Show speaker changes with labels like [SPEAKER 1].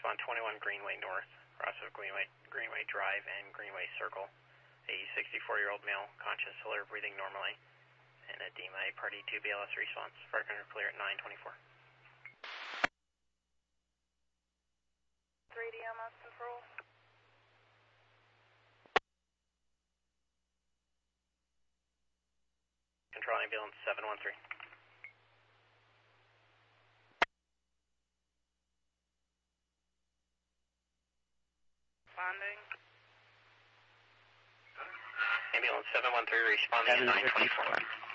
[SPEAKER 1] respond 21 Greenway North, cross of Greenway Drive and Greenway Circle. A 64-year-old male, conscious, alert, breathing normally. And a DMI Party 2 BLS response. Fire control clear at 924.
[SPEAKER 2] 3 DMS control.
[SPEAKER 1] Control ambulance 713.
[SPEAKER 2] Responding.
[SPEAKER 1] Ambulance 713 responding at 924.